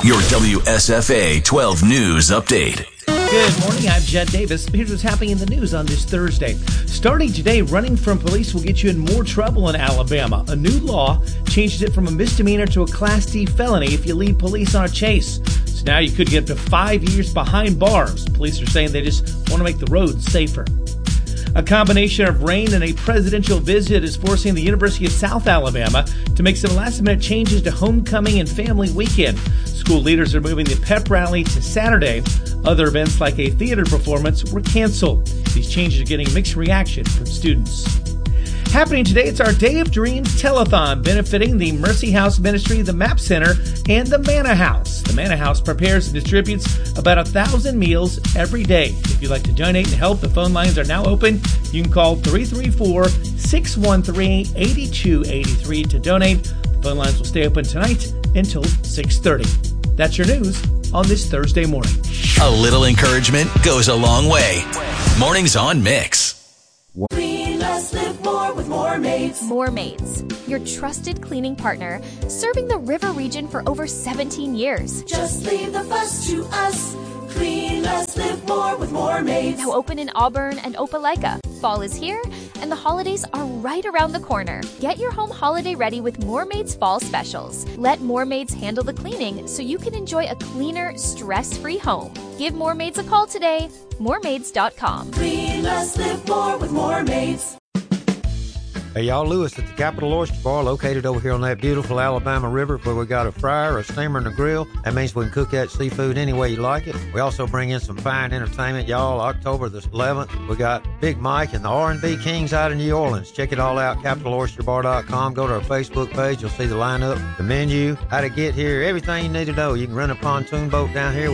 Your WSFA 12 News Update. Good morning, I'm Jed Davis. Here's what's happening in the news on this Thursday. Starting today, running from police will get you in more trouble in Alabama. A new law changes it from a misdemeanor to a Class D felony if you lead police on a chase. So now you could get up to 5 years behind bars. Police are saying they just want to make the roads safer. A combination of rain and a presidential visit is forcing the University of South Alabama to make some last-minute changes to homecoming and family weekend. School leaders are moving the pep rally to Saturday. Other events like a theater performance were canceled. These changes are getting mixed reaction from students. Happening today, it's our Day of Dreams Telethon, benefiting the Mercy House Ministry, the MAP Center, and the Manna House. The Manna House prepares and distributes about 1,000 meals every day. If you'd like to donate and help, the phone lines are now open. You can call 334-613-8283 to donate. The phone lines will stay open tonight until 6:30. That's your news on this Thursday morning. A little encouragement goes a long way. Mornings on Mix. Clean less, live more with More Maids. More Maids, your trusted cleaning partner, serving the River region for over 17 years. Just leave the fuss to us. Clean less, live more with More Maids. Now open in Auburn and Opelika. Fall is here, and the holidays are right around the corner. Get your home holiday ready with More Maids Fall Specials. Let More Maids handle the cleaning so you can enjoy a cleaner, stress-free home. Give More Maids a call today. MoreMaids.com. Clean less, live more with More Maids. Hey, y'all, Lewis at the Capital Oyster Bar, located over here on that beautiful Alabama River, where we got a fryer, a steamer, and a grill. That means we can cook that seafood any way you like it. We also bring in some fine entertainment, y'all. October the 11th, we got Big Mike and the R&B Kings out of New Orleans. Check it all out, CapitalOysterBar.com. Go to our Facebook page. You'll see the lineup, the menu, how to get here, everything you need to know. You can rent a pontoon boat down here.